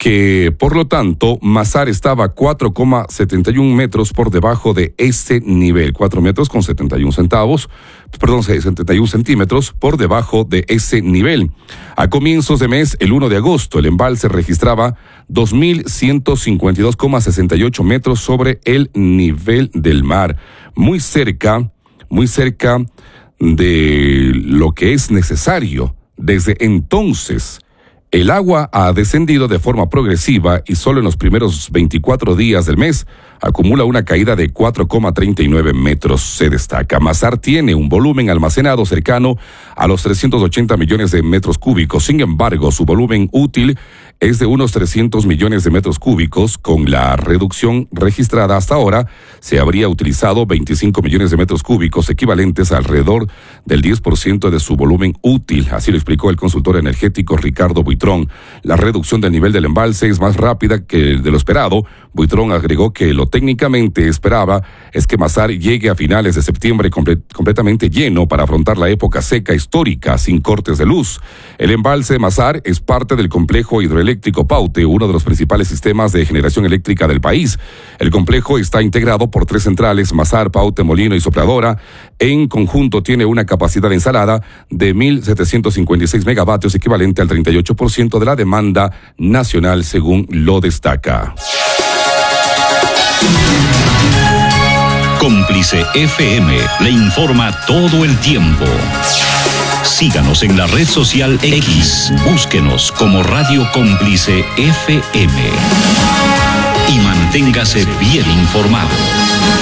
que por lo tanto Mazar estaba 4,71 metros por debajo de ese nivel, 4 metros con 71 centímetros por debajo de ese nivel. A comienzos de mes, el 1 de agosto, el embalse registraba 2.152,68 metros sobre el nivel del mar, muy cerca de lo que es necesario. Desde entonces, el agua ha descendido de forma progresiva y solo en los primeros 24 días del mes acumula una caída de 4,39 metros. Se destaca, Mazar tiene un volumen almacenado cercano a los 380 millones de metros cúbicos. Sin embargo, su volumen útil es de unos 300 millones de metros cúbicos. Con la reducción registrada hasta ahora, se habría utilizado 25 millones de metros cúbicos, equivalentes a alrededor del 10% de su volumen útil. Así lo explicó el consultor energético Ricardo Buitrón. La reducción del nivel del embalse es más rápida que de lo esperado. Buitrón agregó que lo técnicamente esperaba es que Mazar llegue a finales de septiembre completamente lleno para afrontar la época seca histórica sin cortes de luz. El embalse de Mazar es parte del complejo hidroeléctrico Paute, uno de los principales sistemas de generación eléctrica del país. El complejo está integrado por 3 centrales, Mazar, Paute, Molino y Sopladora. En conjunto tiene una capacidad instalada de 1.756 megavatios, equivalente al 38% de la demanda nacional, según lo destaca. Cómplice FM le informa todo el tiempo. Síganos en la red social X, búsquenos como Radio Cómplice FM y manténgase bien informado.